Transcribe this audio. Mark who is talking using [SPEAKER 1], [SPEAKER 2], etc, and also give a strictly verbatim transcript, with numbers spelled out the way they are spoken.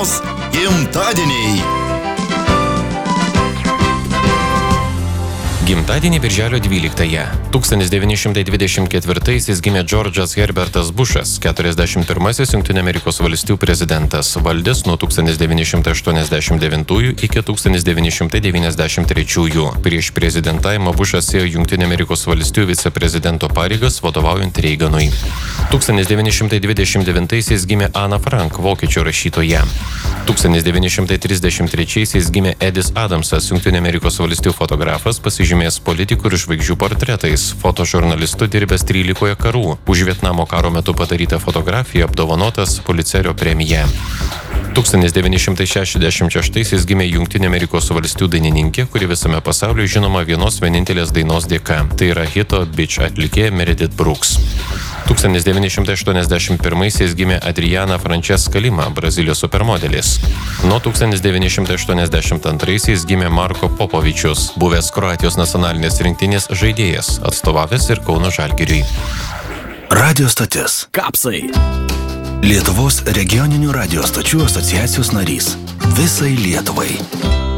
[SPEAKER 1] Lietuvos gimtadieniai.
[SPEAKER 2] Gimtadienį birželio dvyliktąją. tūkstantis devyni šimtai dvidešimt ketvirtaisiais gimė Džordžas Herbertas Bušas, keturiasdešimt pirmasis Jungtinių Amerikos valstijų prezidentas, valdęs nuo tūkstantis devyni šimtai aštuoniasdešimt devintųjų iki tūkstantis devyni šimtai devyniasdešimt trečiųjų. Prieš prezidentavimą Bušas ėjo Jungtinių Amerikos valstijų viceprezidento pareigas vadovaujant Reiganui. tūkstantis devyni šimtai dvidešimt devintaisiais gimė Ana Frank, vokiečių rašytoja. tūkstantis devyni šimtai trisdešimt trečiaisiais gimė Edis Adamsas, Jungtinių Amerikos valstijų fotografas, pasižymėjęs politikų ir žvaigždžių portretais, fotožurnalistu dirbęs trylikoje karų. Už Vietnamo karo metu padarytą fotografiją apdovanotas Pulicerio premija. tūkstantis devyni šimtai šešiasdešimt šeštaisiais gimė Jungtinių Amerikos valstijų dainininkė, kuri visame pasaulyje žinoma vienos vienintelės dainos dėka. Tai yra hito Bitch atlikėja Meredith Brooks. tūkstantis devyni šimtai aštuoniasdešimt pirmaisiais gimė Adriana Francesca Lima, Brazilijos supermodelis. Nuo tūkstantis devyni šimtai aštuoniasdešimt antraisiais gimė Marko Popovičius, buvęs Kroatijos nacionalinės rinktinės žaidėjas, atstovavęs ir Kauno Žalgiriui.
[SPEAKER 1] Radio stotis.
[SPEAKER 3] Kapsai.
[SPEAKER 1] Lietuvos regioninių radio stočių asociacijos narys. Visai Lietuvai.